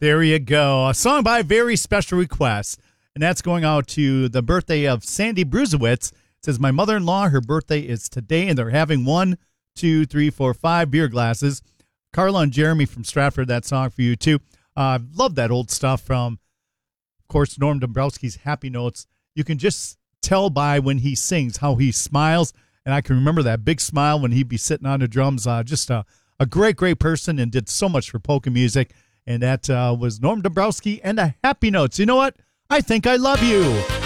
There you go. A song by Very Special Request. And that's going out to the birthday of Sandy Bruzewitz. It says, my mother-in-law, her birthday is today, and they're having 1, 2, 3, 4, 5 beer glasses. Carla and Jeremy from Stratford, that song for you, too. Love that old stuff from, of course, Norm Dombrowski's Happy Notes. You can just tell by when he sings how he smiles. And I can remember that big smile when he'd be sitting on the drums. Just a great, great person and did so much for polka music. And that was Norm Dombrowski and the Happy Notes. You know what? I Think I Love You.